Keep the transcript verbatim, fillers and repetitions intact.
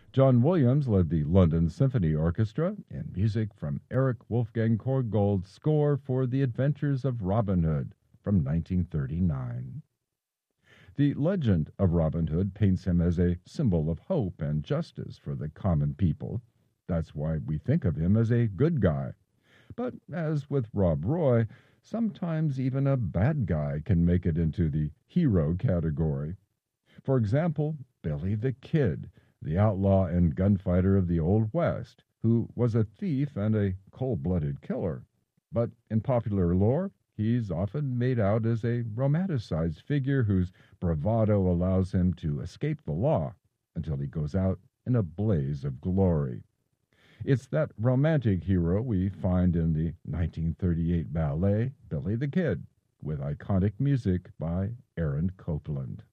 John Williams led the London Symphony Orchestra in music from Eric Wolfgang Korngold's score for The Adventures of Robin Hood from nineteen thirty-nine. The legend of Robin Hood paints him as a symbol of hope and justice for the common people. That's why we think of him as a good guy. But as with Rob Roy, sometimes even a bad guy can make it into the hero category. For example, Billy the Kid, the outlaw and gunfighter of the Old West, who was a thief and a cold-blooded killer. But in popular lore, he's often made out as a romanticized figure whose bravado allows him to escape the law until he goes out in a blaze of glory. It's that romantic hero we find in the nineteen thirty-eight ballet Billy the Kid, with iconic music by Aaron Copland.